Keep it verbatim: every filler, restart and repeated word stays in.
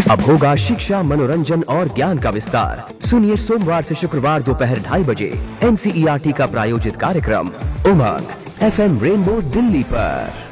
अब होगा शिक्षा, मनोरंजन और ज्ञान का विस्तार। सुनिए सोमवार से शुक्रवार दोपहर ढाई बजे N C E R T का प्रायोजित कार्यक्रम उमंग एफ एम रेनबो दिल्ली पर।